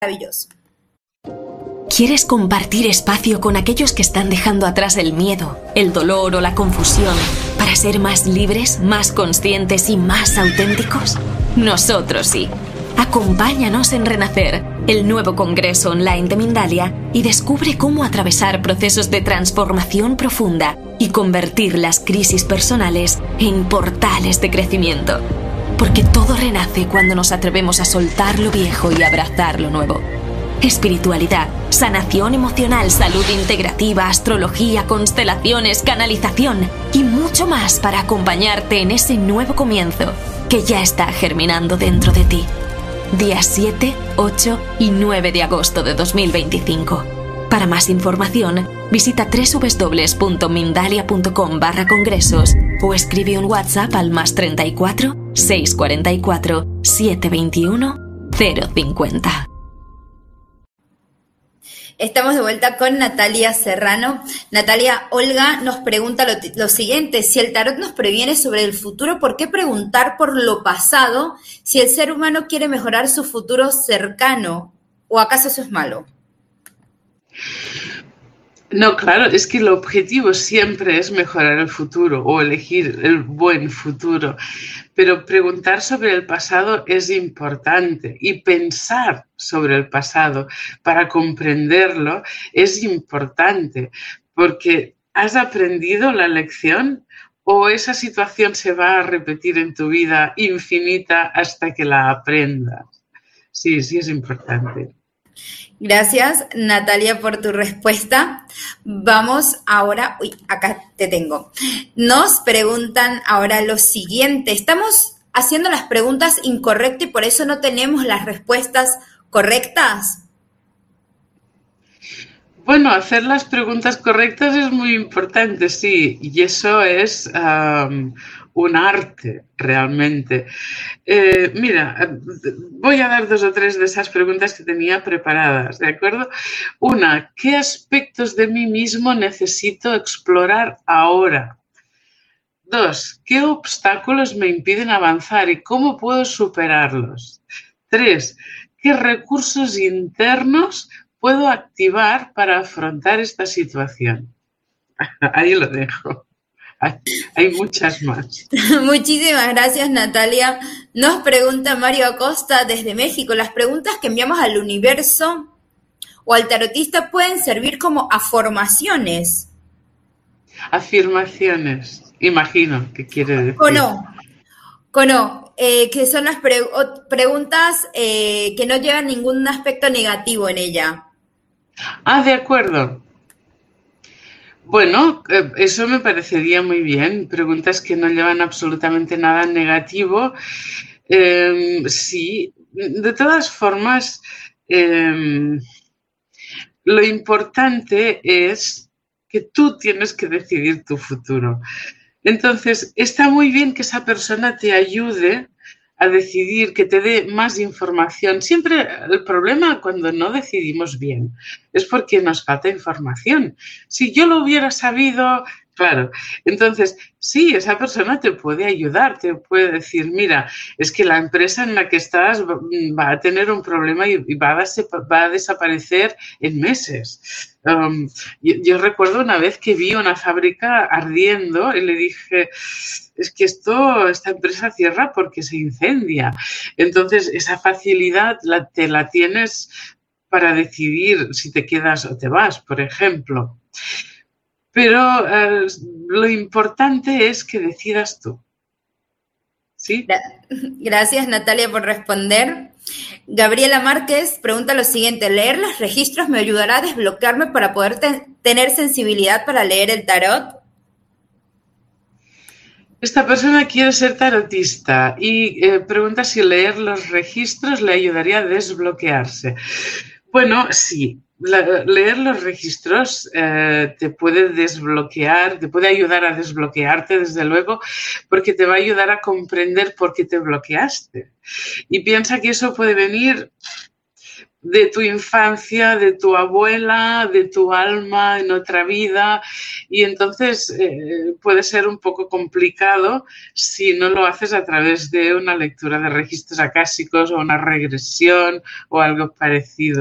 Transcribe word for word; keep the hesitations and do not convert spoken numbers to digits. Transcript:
maravilloso. ¿Quieres compartir espacio con aquellos que están dejando atrás el miedo, el dolor o la confusión para ser más libres, más conscientes y más auténticos? Nosotros sí. Acompáñanos en Renacer, el nuevo congreso online de Mindalia, y descubre cómo atravesar procesos de transformación profunda y convertir las crisis personales en portales de crecimiento. Porque todo renace cuando nos atrevemos a soltar lo viejo y abrazar lo nuevo. Espiritualidad, sanación emocional, salud integrativa, astrología, constelaciones, canalización y mucho más para acompañarte en ese nuevo comienzo que ya está germinando dentro de ti. Días siete, ocho y nueve de agosto de dos mil veinticinco. Para más información, visita doble u doble u doble u punto mindalia punto com barra congresos o escribe un WhatsApp al más treinta y cuatro, seiscientos cuarenta y cuatro, setecientos veintiuno, cero cincuenta. Estamos de vuelta con Natalia Serrano. Natalia, Olga nos pregunta lo, lo siguiente: si el tarot nos previene sobre el futuro, ¿por qué preguntar por lo pasado si el ser humano quiere mejorar su futuro cercano? ¿O acaso eso es malo? No, claro, es que el objetivo siempre es mejorar el futuro o elegir el buen futuro, pero preguntar sobre el pasado es importante y pensar sobre el pasado para comprenderlo es importante, porque ¿has aprendido la lección o esa situación se va a repetir en tu vida infinita hasta que la aprendas? Sí, sí es importante. Gracias, Natalia, por tu respuesta. Vamos ahora, uy, acá te tengo. Nos preguntan ahora lo siguiente: estamos haciendo las preguntas incorrectas y por eso no tenemos las respuestas correctas. Bueno, hacer las preguntas correctas es muy importante, sí, y eso es um, un arte realmente. Eh, mira, voy a dar dos o tres de esas preguntas que tenía preparadas, ¿de acuerdo? Una, ¿qué aspectos de mí mismo necesito explorar ahora? Dos, ¿qué obstáculos me impiden avanzar y cómo puedo superarlos? Tres, ¿qué recursos internos puedo activar para afrontar esta situación? Ahí lo dejo. Hay, hay muchas más. Muchísimas gracias, Natalia. Nos pregunta Mario Acosta desde México: ¿las preguntas que enviamos al universo o al tarotista pueden servir como afirmaciones? Afirmaciones, imagino que quiere decir. ¿O no? ¿O no? Eh, que son las pre- preguntas eh, que no llevan ningún aspecto negativo en ella. Ah, de acuerdo. Bueno, eso me parecería muy bien. Preguntas que no llevan absolutamente nada negativo. Eh, sí, de todas formas, eh, lo importante es que tú tienes que decidir tu futuro. Entonces, está muy bien que esa persona te ayude a decidir, que te dé más información. Siempre el problema cuando no decidimos bien es porque nos falta información. Si yo lo hubiera sabido, claro. Entonces, sí, esa persona te puede ayudar, te puede decir, mira, es que la empresa en la que estás va a tener un problema y va a, va a desaparecer en meses. Um, yo, yo recuerdo una vez que vi una fábrica ardiendo y le dije, es que esto, esta empresa cierra porque se incendia. Entonces, esa facilidad la, te la tienes para decidir si te quedas o te vas, por ejemplo. Pero eh, lo importante es que decidas tú. ¿Sí? Gracias, Natalia, por responder. Gabriela Márquez pregunta lo siguiente: ¿leer los registros me ayudará a desbloquearme para poder te- tener sensibilidad para leer el tarot? Esta persona quiere ser tarotista y eh, pregunta si leer los registros le ayudaría a desbloquearse. Bueno, sí. La, leer los registros eh, te puede desbloquear, te puede ayudar a desbloquearte, desde luego, porque te va a ayudar a comprender por qué te bloqueaste. Y piensa que eso puede venir de tu infancia, de tu abuela, de tu alma en otra vida, y entonces eh, puede ser un poco complicado si no lo haces a través de una lectura de registros acásicos o una regresión o algo parecido.